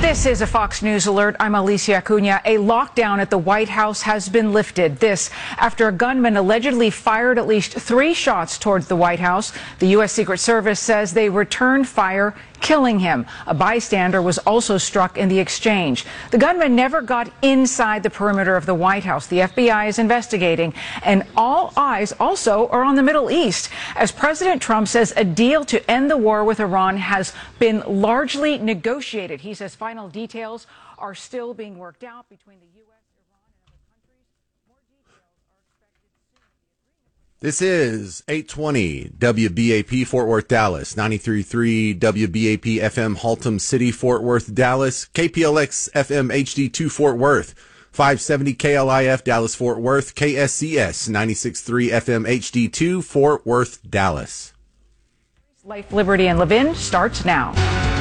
This is a Fox News alert. I'm Alicia Acuna. A lockdown at the White House has been lifted. This after a gunman allegedly fired at least 3 shots towards the White House. The U.S. Secret Service says they returned fire, killing him. A bystander was also struck in the exchange. The gunman never got inside the perimeter of the White House. The FBI is investigating, and all eyes also are on the Middle East, as President Trump says a deal to end the war with Iran has been largely negotiated. He says final details are still being worked out between the U.S., Iran, and other countries. More details are expected soon. This is 820 WBAP Fort Worth, Dallas, 93.3 WBAP FM Haltom City, Fort Worth, Dallas, KPLX FM HD2 Fort Worth, 570 KLIF Dallas Fort Worth, KSCS 96.3 FM HD2 Fort Worth, Dallas. Life, Liberty, and Levin starts now.